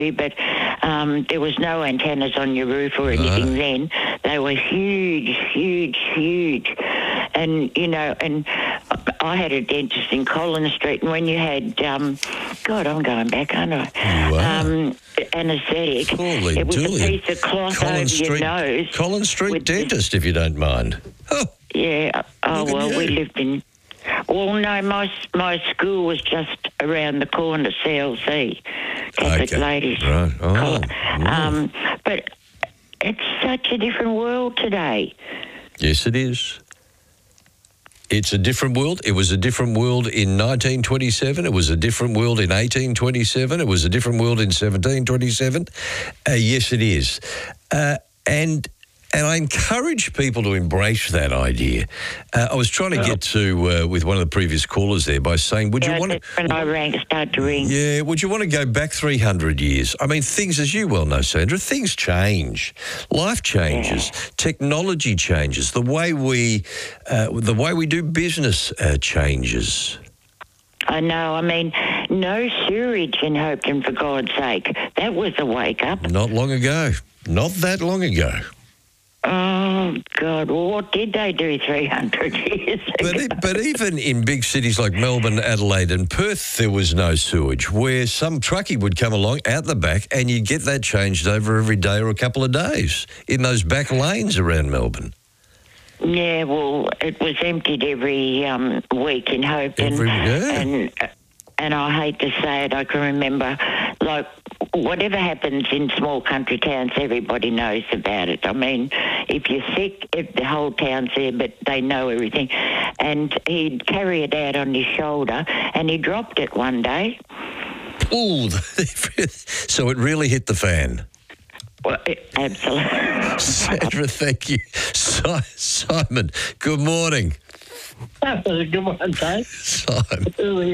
but there was no antennas on your roof or anything then. They were huge, huge, huge. And, you know, and I had a dentist in Collins Street, and when you had, God, I'm going back, aren't I? Wow. Anaesthetic. Holy it was dooly. a piece of cloth over your nose. Collins Street dentist, if you don't mind. Oh. Yeah. Oh, well, we lived in... Well, no, my school was just around the corner, CLC, Catholic Ladies. Right. Oh. But it's such a different world today. Yes, it is. It's a different world. It was a different world in 1927. It was a different world in 1827. It was a different world in 1727. Yes, it is. And I encourage people to embrace that idea. I was trying to get to with one of the previous callers there by saying, would you want to... When I started to ring. Yeah, would you want to go back 300 years? I mean, things, as you well know, Sandra, things change. Life changes. Yeah. Technology changes. The way we do business changes. I know. I mean, no sewerage in Hopeton, for God's sake. That was a wake-up. Not long ago. Not that long ago. Oh, God. Well, what did they do 300 years ago? But even in big cities like Melbourne, Adelaide and Perth, there was no sewage, where some truckie would come along out the back and you'd get that changed over every day or a couple of days in those back lanes around Melbourne. Yeah, well, it was emptied every week in Hopeton. And I hate to say it, I can remember, like, whatever happens in small country towns, everybody knows about it. I mean, if you're sick, the whole town's there, but they know everything. And he'd carry it out on his shoulder, and he dropped it one day. Ooh, so it really hit the fan. Well, absolutely. Sandra, thank you. Simon, good morning. Good morning, Dave. Simon.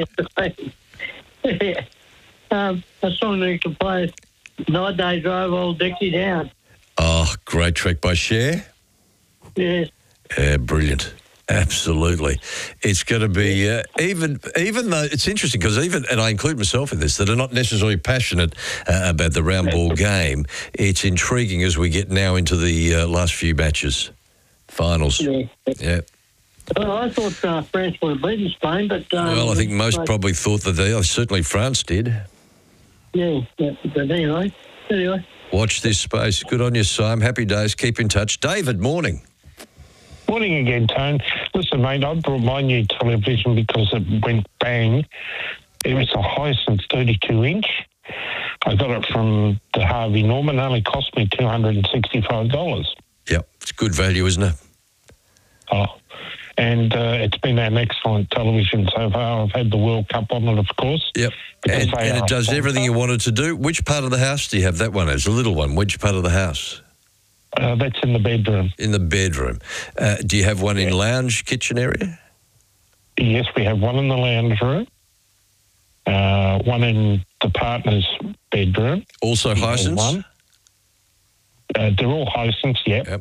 A song that you can play, Night Day Drive Old Dixie Down. Oh, great track by Cher. Yes. Brilliant. Absolutely. It's going to be, even though it's interesting because and I include myself in this, that are not necessarily passionate about the round ball game, it's intriguing as we get now into the last few matches, finals. Yeah. Well, I thought France would have beaten Spain, but... well, I think most probably thought that certainly France did. Yeah, but anyway. Watch this space. Good on you, Simon. Happy days. Keep in touch. David, morning. Morning again, Tone. Listen, mate, I brought my new television because it went bang. It was a Hisense 32-inch. I got it from the Harvey Norman. It only cost me $265. Yep, it's good value, isn't it? Oh, and it's been an excellent television so far. I've had the World Cup on it, of course. Yep, and it does everything you want it to do. Which part of the house do you have that one as? A little one. Which part of the house? That's in the bedroom. In the bedroom. Do you have one in lounge, kitchen area? Yes, we have one in the lounge room, one in the partner's bedroom. Also Hisense? They're all Hisense, yep.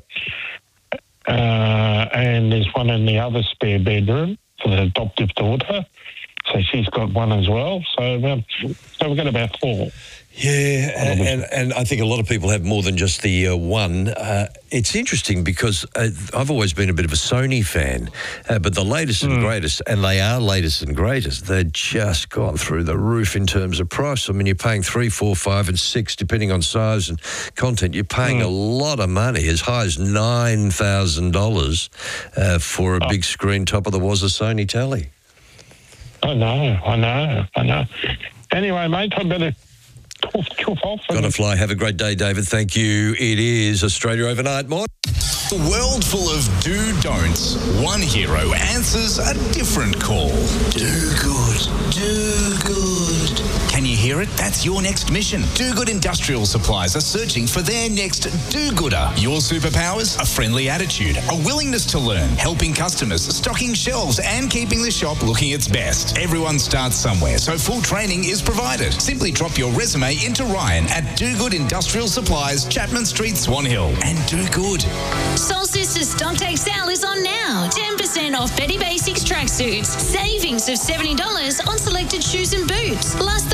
And there's one in the other spare bedroom for the adoptive daughter. So she's got one as well. So we've got about 4. Yeah, and I think a lot of people have more than just the one. It's interesting because I've always been a bit of a Sony fan, but the latest and greatest, and they are latest and greatest, they've just gone through the roof in terms of price. I mean, you're paying 3, 4, 5 and 6, depending on size and content. You're paying a lot of money, as high as $9,000 for a big screen top of the was a Sony telly. I know. Anyway, mate, I better... Got to fly. Have a great day, David. Thank you. It is Australia Overnight Morning. A world full of do-don'ts. One hero answers a different call. Do good. Do good. Can you hear it? That's your next mission. Do Good Industrial Supplies are searching for their next do-gooder. Your superpowers? A friendly attitude, a willingness to learn, helping customers, stocking shelves and keeping the shop looking its best. Everyone starts somewhere, so full training is provided. Simply drop your resume into Ryan at Do Good Industrial Supplies, Chapman Street, Swan Hill, and do good. Soul Sisters Stock Take Sale is on now. 10% off Betty Basics tracksuits. Savings of $70 on selected shoes and boots. Plus the rack of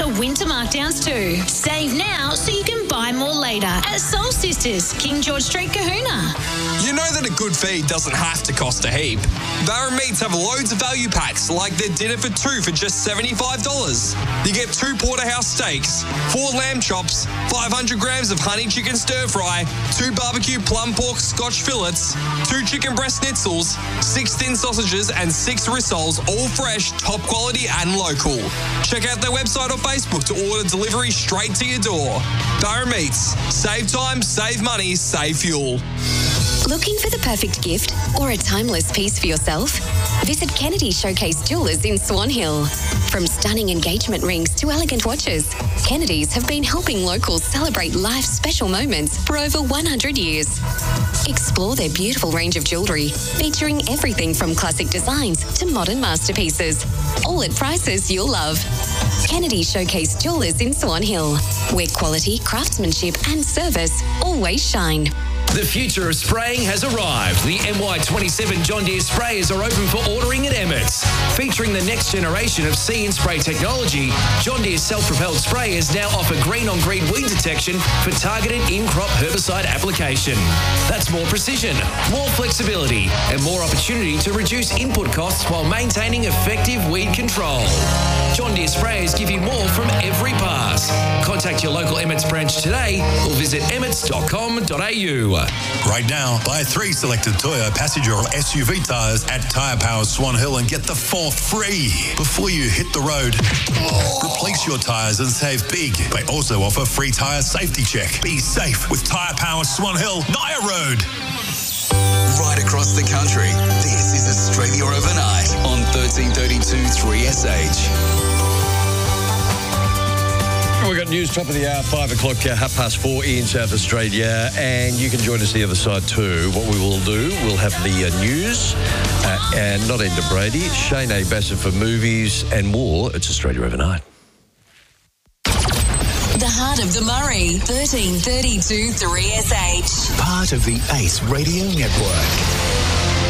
winter markdowns too. Save now so you can buy more later at Soul Sisters, King George Street, Kahuna. You know that a good feed doesn't have to cost a heap. Barra Meats have loads of value packs, like their dinner for two for just $75. You get 2 porterhouse steaks, 4 lamb chops, 500 grams of honey chicken stir fry, 2 barbecue plum pork scotch fillets, 2 chicken breast schnitzels, 6 thin sausages and 6 rissoles, all fresh, top quality and local. Check out their website or Facebook to order delivery straight to your door. Barra Meats. Save time, save money, save fuel. Looking for the perfect gift or a timeless piece for yourself? Visit Kennedy Showcase Jewelers in Swan Hill. From stunning engagement rings to elegant watches, Kennedy's have been helping locals celebrate life's special moments for over 100 years. Explore their beautiful range of jewellery, featuring everything from classic designs to modern masterpieces, all at prices you'll love. Kennedy Showcase Jewelers in Swan Hill, where quality, craftsmanship and service always shine. The future of spraying has arrived. The MY27 John Deere sprayers are open for ordering at Emmett's. Featuring the next generation of See and Spray technology, John Deere's self-propelled sprayers now offer green-on-green weed detection for targeted in-crop herbicide application. That's more precision, more flexibility, and more opportunity to reduce input costs while maintaining effective weed control. John Deere sprayers give you more from every pass. Contact your local Emmett's branch today or visit emmets.com.au. Right now, buy 3 selected Toyota passenger or SUV tyres at Tyre Power Swan Hill and get the 4th free before you hit the road. Replace your tyres and save big. They also offer free tyre safety check. Be safe with Tyre Power Swan Hill, Naya Road. Right across the country, this is Australia Overnight on 1332 3SH. We've got news top of the hour, 5 o'clock, 4:30 in South Australia, and you can join us the other side too. What we will do, we'll have the news, and not Enda Brady, Shane A. Bassett for movies and more. It's Australia Overnight. The Heart of the Murray, 1332 3SH. Part of the Ace Radio Network.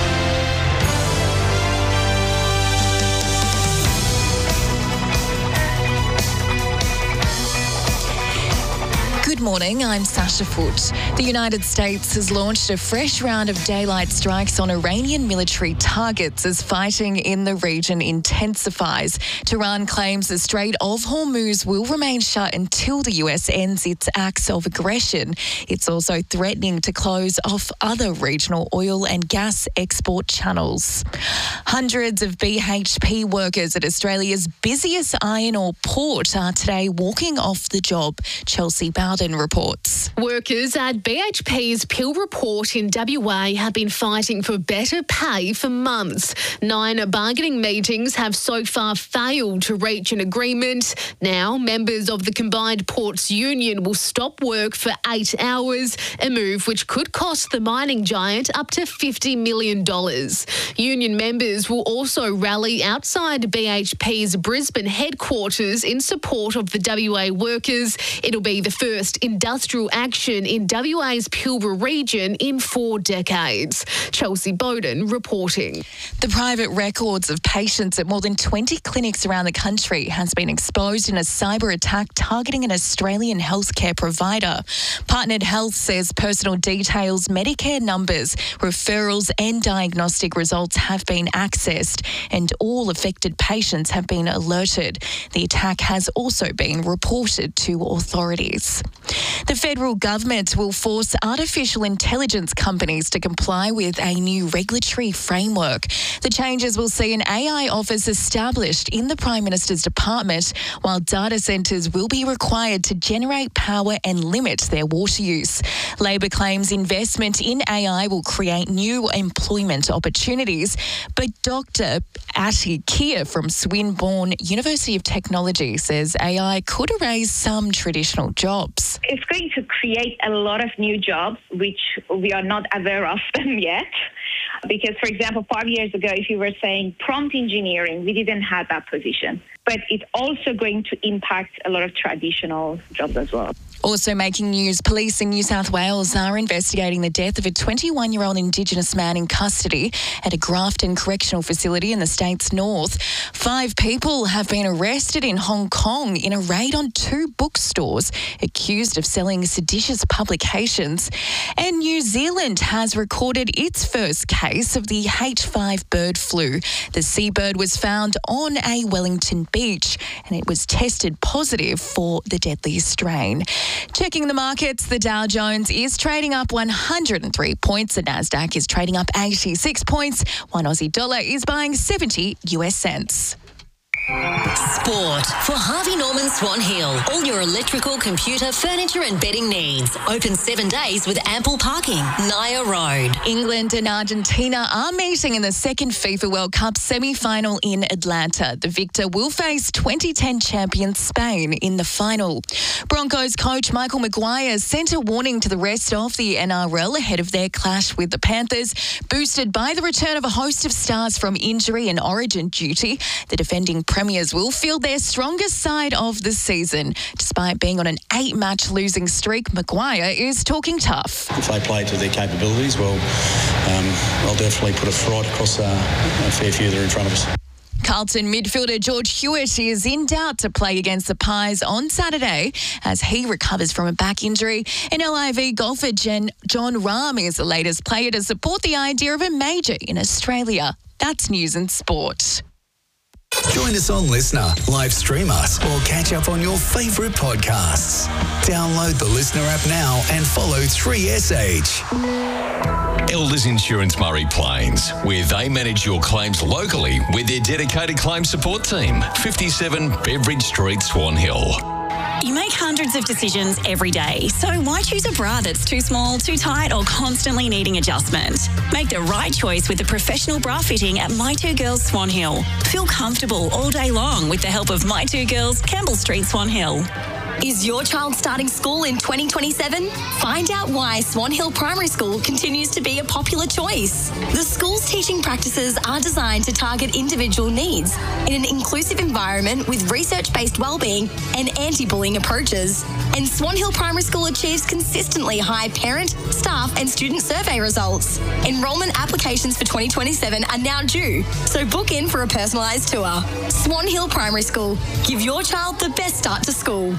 Good morning, I'm Sasha Foote. The United States has launched a fresh round of daylight strikes on Iranian military targets as fighting in the region intensifies. Tehran claims the Strait of Hormuz will remain shut until the US ends its acts of aggression. It's also threatening to close off other regional oil and gas export channels. Hundreds of BHP workers at Australia's busiest iron ore port are today walking off the job. Chelsea Bowden reports. Workers at BHP's Pilbara Port in WA have been fighting for better pay for months. 9 bargaining meetings have so far failed to reach an agreement. Now, members of the Combined Ports Union will stop work for 8 hours, a move which could cost the mining giant up to $50 million. Union members will also rally outside BHP's Brisbane headquarters in support of the WA workers. It'll be the first industrial action in WA's Pilbara region in 4 decades. Chelsea Bowden reporting. The private records of patients at more than 20 clinics around the country has been exposed in a cyber attack targeting an Australian healthcare provider. Partnered Health says personal details, Medicare numbers, referrals and diagnostic results have been accessed and all affected patients have been alerted. The attack has also been reported to authorities. The federal government will force artificial intelligence companies to comply with a new regulatory framework. The changes will see an AI office established in the Prime Minister's department, while data centres will be required to generate power and limit their water use. Labor claims investment in AI will create new employment opportunities, but Dr. Ati Kia from Swinburne University of Technology says AI could erase some traditional jobs. It's going to create a lot of new jobs, which we are not aware of them yet. Because, for example, 5 years ago, if you were saying prompt engineering, we didn't have that position. but it's also going to impact a lot of traditional jobs as well. Also making news, police in New South Wales are investigating the death of a 21-year-old Indigenous man in custody at a Grafton Correctional Facility in the state's north. 5 people have been arrested in Hong Kong in a raid on 2 bookstores accused of selling seditious publications. And New Zealand has recorded its first case of the H5 bird flu. The seabird was found on a Wellington beach and it was tested positive for the deadly strain. Checking the markets, the Dow Jones is trading up 103 points. The Nasdaq is trading up 86 points. One Aussie dollar is buying 70 US cents. Sport for Harvey Norman Swan Hill. All your electrical, computer, furniture and bedding needs. Open 7 days with ample parking. Naya Road. England and Argentina are meeting in the second FIFA World Cup semi-final in Atlanta. The victor will face 2010 champion Spain in the final. Broncos coach Michael Maguire sent a warning to the rest of the NRL ahead of their clash with the Panthers, boosted by the return of a host of stars from injury and origin duty. The defending Premiers will field their strongest side of the season. Despite being on an 8-match losing streak, Maguire is talking tough. If they play to their capabilities, well, they'll definitely put a fright across a fair few that are in front of us. Carlton midfielder George Hewitt is in doubt to play against the Pies on Saturday as he recovers from a back injury. And LIV golfer John Rahm is the latest player to support the idea of a major in Australia. That's news and sport. Join us on Listener, live stream us, or catch up on your favourite podcasts. Download the Listener app now and follow 3SH. Elders Insurance Murray Plains, where they manage your claims locally with their dedicated claim support team. 57 Beveridge Street, Swan Hill. You make hundreds of decisions every day, so why choose a bra that's too small, too tight, or constantly needing adjustment? Make the right choice with a professional bra fitting at My Two Girls Swan Hill. Feel comfortable all day long with the help of My Two Girls, Campbell Street, Swan Hill. Is your child starting school in 2027? Find out why Swan Hill Primary School continues to be a popular choice. The school's teaching practices are designed to target individual needs in an inclusive environment with research-based wellbeing and anti-bullying approaches. And Swan Hill Primary School achieves consistently high parent, staff and student survey results. Enrolment applications for 2027 are now due, so book in for a personalised tour. Swan Hill Primary School. Give your child the best start to school.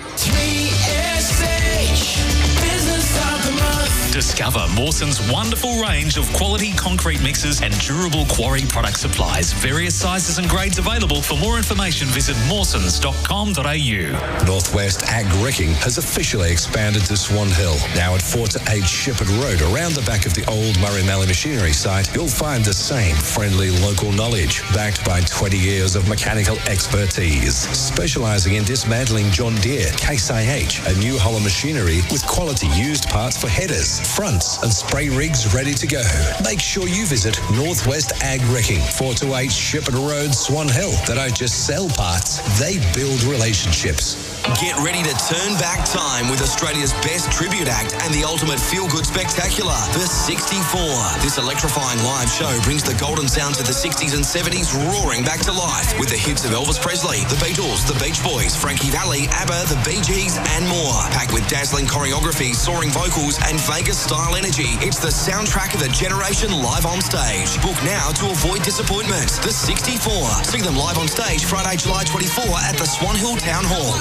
3SH Business of the Month. Discover Mawson's wonderful range of quality concrete mixes and durable quarry product supplies. Various sizes and grades available. For more information, visit mawsons.com.au. Northwest Ag Wrecking has officially expanded to Swan Hill. Now at 4 to 8 Shepherd Road, around the back of the old Murray Mallee Machinery site, you'll find the same friendly local knowledge, backed by 20 years of mechanical expertise. Specialising in dismantling John Deere, Case IH, and New Holland machinery with quality used parts for headers, fronts and spray rigs ready to go. Make sure you visit Northwest Ag Wrecking, 4 to 8 Shepherd Road, Swan Hill. They don't just sell parts, they build relationships. Get ready to turn back time with Australia's best tribute act and the ultimate feel-good spectacular, The 64. This electrifying live show brings the golden sounds of the 60s and 70s roaring back to life with the hits of Elvis Presley, the Beatles, the Beach Boys, Frankie Valli, ABBA, the Bee Gees and more. Packed with dazzling choreography, soaring vocals and Vegas-style energy, it's the soundtrack of a generation live on stage. Book now to avoid disappointment. The 64. See them live on stage Friday, July 24 at the Swan Hill Town Hall.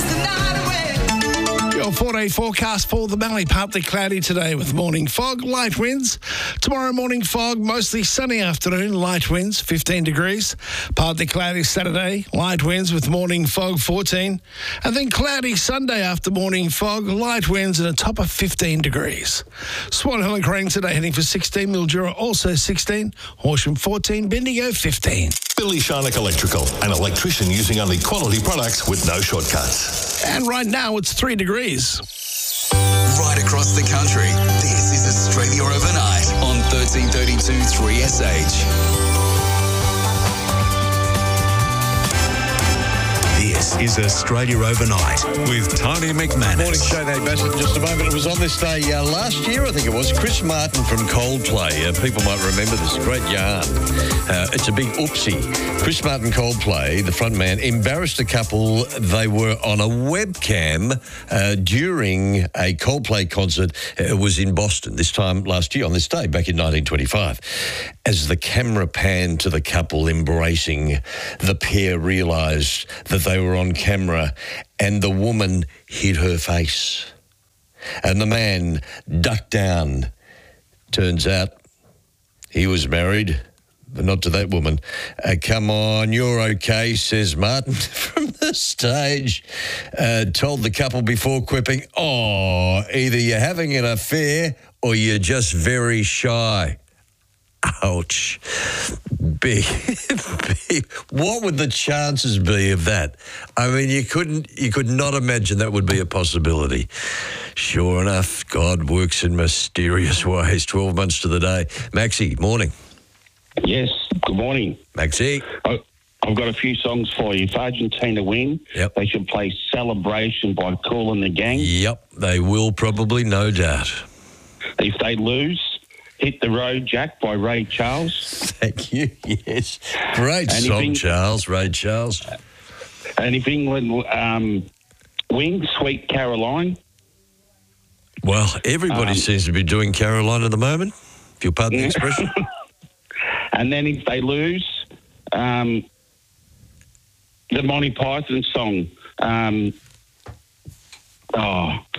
Your 4-day forecast for the Mallee. Partly cloudy today with morning fog, light winds. Tomorrow morning fog, mostly sunny afternoon, light winds, 15 degrees. Partly cloudy Saturday, light winds with morning fog, 14. And then cloudy Sunday after morning fog, light winds and a top of 15 degrees. Swan Hill and Crane today heading for 16. Mildura also 16. Horsham 14. Bendigo 15. Billy Sharnock Electrical, an electrician using only quality products with no shortcuts. And right now it's 3 degrees. Right across the country, this is Australia Overnight on 1332 3SH. This is Australia Overnight with Tony McManus. Morning, Shane Bassett. In just a moment. It was on this day last year, I think it was, Chris Martin from Coldplay. People might remember this great yarn. It's a big oopsie. Chris Martin, Coldplay, the front man, embarrassed a couple. They were on a webcam during a Coldplay concert. It was in Boston this time last year on this day, back in 1925. As the camera panned to the couple embracing, the pair realised that they were on camera and the woman hid her face. And the man ducked down. Turns out he was married, but not to that woman. Come on, you're okay, says Martin from the stage. Told the couple before quipping, oh, either you're having an affair or you're just very shy. Ouch. Big. What would the chances be of that? I mean, you could not imagine that would be a possibility. Sure enough, God works in mysterious ways. 12 months to the day. Maxie, morning. Yes, good morning. Maxie. I've got a few songs for you. If Argentina win, they should play Celebration by Kool and the Gang. Yep, they will probably, no doubt. If they lose, Hit the Road Jack by Ray Charles. Thank you, yes. Great song, Charles, Ray Charles. And if England win, Sweet Caroline. Well, everybody seems to be doing Caroline at the moment, if you'll pardon the expression. And then if they lose, the Monty Python song.